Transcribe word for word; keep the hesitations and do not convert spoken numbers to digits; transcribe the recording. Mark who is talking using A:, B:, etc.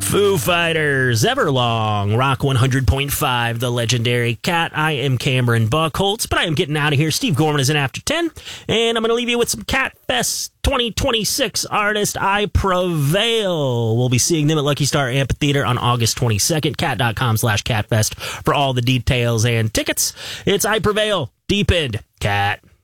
A: Foo Fighters, Everlong, Rock one hundred point five, the legendary Cat. I am Cameron Buckholtz, but I am getting out of here. Steve Gorman is in after ten, and I'm going to leave you with some Cat Fest twenty twenty-six artist I Prevail. We'll be seeing them at Lucky Star Amphitheater on August twenty-second. Cat.com slash catfest for all the details and tickets. It's I Prevail, Deep End, Cat.